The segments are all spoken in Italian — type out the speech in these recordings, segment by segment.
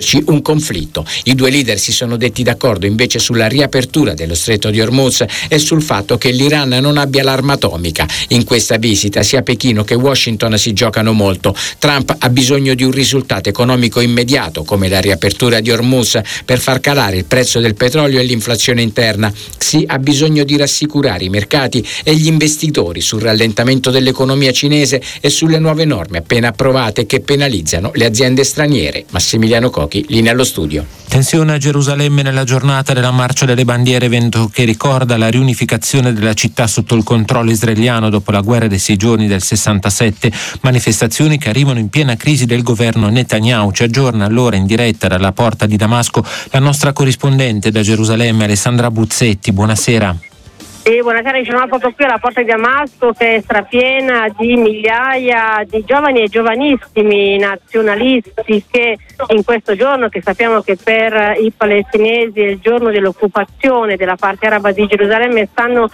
esserci un conflitto. I due leader si sono detti d'accordo invece sulla riapertura dello stretto di Hormuz e sul fatto che l'Iran non abbia l'arma atomica. In questa visita sia Pechino che Washington si giocano molto. Trump ha bisogno di un risultato economico immediato come la riapertura di Hormuz per far calare il prezzo del petrolio e l'inflazione interna. Xi ha bisogno di rassicurare i mercati e gli investitori sul rallentamento dell'economia cinese e sulle nuove norme appena approvate che penalizzano le aziende straniere. Massimiliano Cochi, linea allo studio. Tensione a Gerusalemme nella giornata della Marcia delle Bandiere, evento che ricorda la riunificazione della città sotto il controllo israeliano dopo la guerra dei 6 giorni del 67. Manifestazioni che arrivano in piena crisi del governo Netanyahu. Ci aggiorna allora in diretta dalla porta di Damasco la nostra corrispondente da Gerusalemme, Alessandra Buzzetti. Buonasera. Buonasera, ci siamo proprio qui alla porta di Damasco, che è strapiena di migliaia di giovani e giovanissimi nazionalisti che in questo giorno, che sappiamo che per i palestinesi è il giorno dell'occupazione della parte araba di Gerusalemme, stanno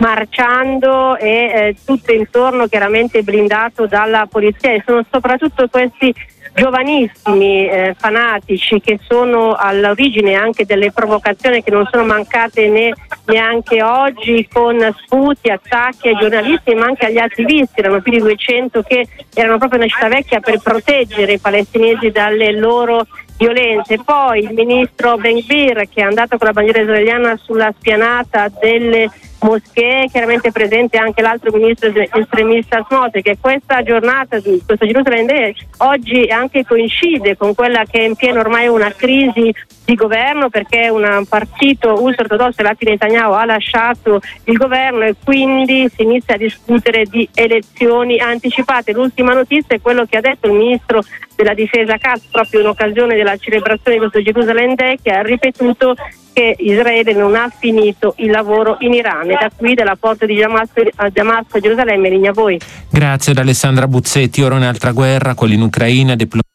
marciando e tutto intorno chiaramente blindato dalla polizia, e sono soprattutto questi giovanissimi fanatici che sono all'origine anche delle provocazioni che non sono mancate neanche oggi, con sputi, attacchi ai giornalisti ma anche agli attivisti. Erano più di 200 che erano proprio nella città vecchia per proteggere i palestinesi dalle loro violenze. Poi il ministro Ben Gvir, che è andato con la bandiera israeliana sulla spianata delle moschee, chiaramente presente anche l'altro ministro estremista Smotrich, che questa giornata, questo Jerusalem Day, oggi anche coincide con quella che è in pieno ormai una crisi di governo, perché un partito ultraortodosso, Lapid Netanyahu, ha lasciato il governo e quindi si inizia a discutere di elezioni anticipate. L'ultima notizia è quello che ha detto il ministro della difesa Katz proprio in occasione della celebrazione di questo Jerusalem Day, che ha ripetuto che Israele non ha finito il lavoro in Iran. E da qui, dalla porta di Damasco a Gerusalemme, linea a voi. Grazie ad Alessandra Buzzetti. Ora un'altra guerra, quella in Ucraina,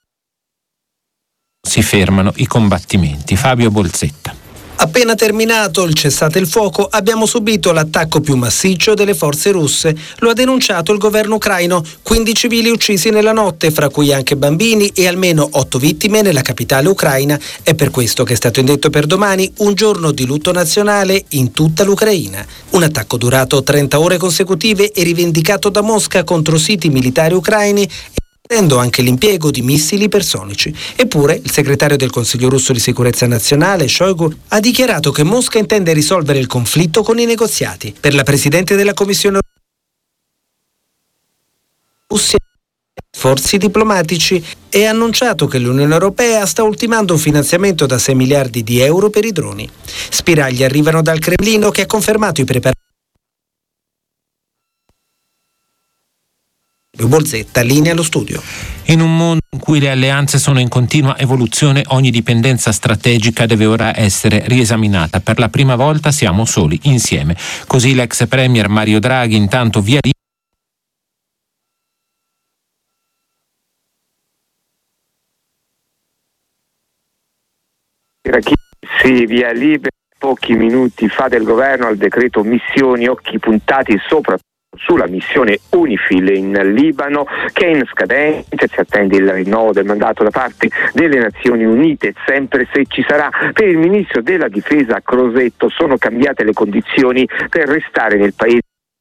si fermano i combattimenti. Fabio Bolzetta. Appena terminato il cessate il fuoco, abbiamo subito l'attacco più massiccio delle forze russe. Lo ha denunciato il governo ucraino. 15 civili uccisi nella notte, fra cui anche bambini, e almeno 8 vittime nella capitale ucraina. È per questo che è stato indetto per domani un giorno di lutto nazionale in tutta l'Ucraina. Un attacco durato 30 ore consecutive e rivendicato da Mosca contro siti militari ucraini, intendo anche l'impiego di missili ipersonici. Eppure il segretario del Consiglio russo di sicurezza nazionale, Shoigu, ha dichiarato che Mosca intende risolvere il conflitto con i negoziati. Per la presidente della Commissione Russia, sforzi diplomatici, e ha annunciato che l'Unione Europea sta ultimando un finanziamento da 6 miliardi di euro per i droni. Spiragli arrivano dal Cremlino, che ha confermato i preparativi. Bolzetta, linea allo studio. In un mondo in cui le alleanze sono in continua evoluzione, ogni dipendenza strategica deve ora essere riesaminata. Per la prima volta siamo soli insieme. Così l'ex premier Mario Draghi, intanto via via libera pochi minuti fa del governo al decreto missioni, occhi puntati soprattutto sulla missione UNIFIL in Libano, che è in scadenza. Si attende il rinnovo del mandato da parte delle Nazioni Unite, sempre se ci sarà. Per il ministro della difesa Crosetto sono cambiate le condizioni per restare nel paese.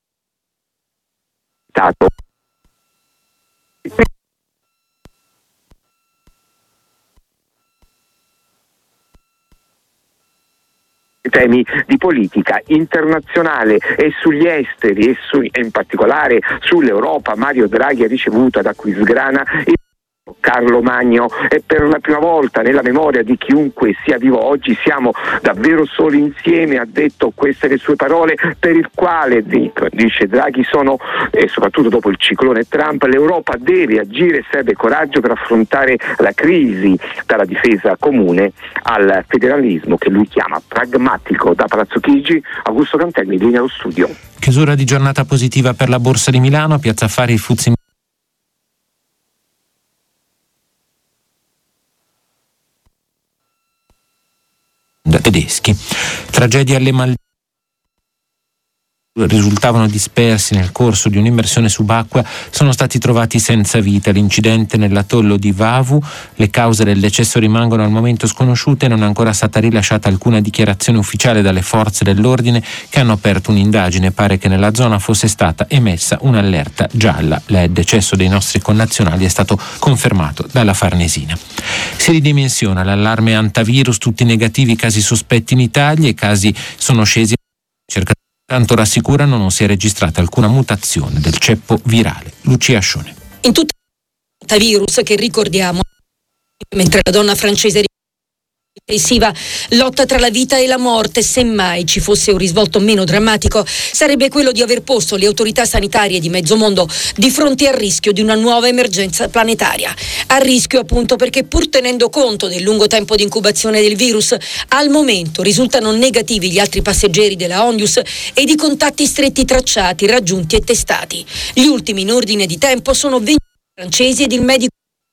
Temi di politica internazionale e sugli esteri e in particolare sull'Europa. Mario Draghi ha ricevuto ad Aquisgrana il Carlo Magno, e per la prima volta nella memoria di chiunque sia vivo oggi siamo davvero soli insieme, ha detto queste le sue parole, per il quale, dice Draghi, sono, e soprattutto dopo il ciclone Trump, l'Europa deve agire, serve coraggio per affrontare la crisi, dalla difesa comune al federalismo che lui chiama pragmatico. Da Palazzo Chigi, Augusto Cantelmi, linea allo studio. Chiusura di giornata positiva per la Borsa di Milano, Piazza Affari Fuzzi tedeschi. Tragedia alle Maldive. risultavano dispersi nel corso di un'immersione subacquea sono stati trovati senza vita. L'incidente nell'atollo di Vavu, le cause del decesso rimangono al momento sconosciute e non è ancora stata rilasciata alcuna dichiarazione ufficiale dalle forze dell'ordine che hanno aperto un'indagine. Pare che nella zona fosse stata emessa un'allerta gialla. Il decesso dei nostri connazionali è stato confermato dalla Farnesina. Si ridimensiona l'allarme antivirus, tutti negativi, casi sospetti in Italia, i casi sono scesi. Tanto rassicurano, non si è registrata alcuna mutazione del ceppo virale. Lucia Ascione. In tutto il virus che ricordiamo, mentre la donna francese riflessiva lotta tra la vita e la morte, semmai ci fosse un risvolto meno drammatico, sarebbe quello di aver posto le autorità sanitarie di mezzo mondo di fronte al rischio di una nuova emergenza planetaria. A rischio appunto perché, pur tenendo conto del lungo tempo di incubazione del virus, al momento risultano negativi gli altri passeggeri della Ondius ed i contatti stretti tracciati, raggiunti e testati. Gli ultimi in ordine di tempo sono 20 francesi ed il medico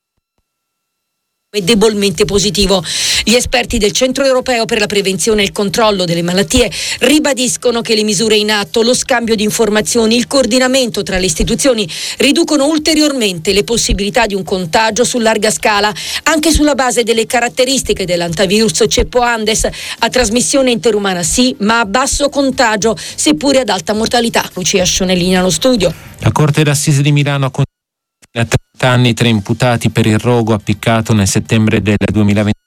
è debolmente positivo. Gli esperti del Centro Europeo per la Prevenzione e il Controllo delle Malattie ribadiscono che le misure in atto, lo scambio di informazioni, il coordinamento tra le istituzioni riducono ulteriormente le possibilità di un contagio su larga scala, anche sulla base delle caratteristiche dell'antivirus ceppo Andes, a trasmissione interumana sì, ma a basso contagio, seppure ad alta mortalità. Lucia Scionellini allo studio. La Corte d'Assise di Milano ha 30 anni 3 imputati per il rogo appiccato nel settembre del 2020